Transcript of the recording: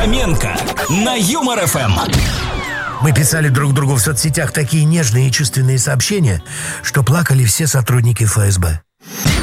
Фоменко на Юмор ФМ. Мы писали друг другу в соцсетях такие нежные и чувственные сообщения, что плакали все сотрудники ФСБ.